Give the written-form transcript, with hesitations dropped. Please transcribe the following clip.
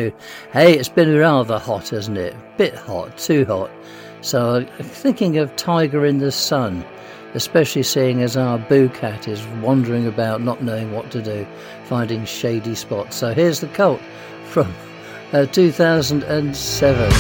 Hey, it's been rather hot, hasn't it? Bit hot, too hot. So I'm thinking of Tiger in the Sun, especially seeing as our Boo Cat is wandering about not knowing what to do, finding shady spots. So here's the Cult from 2007.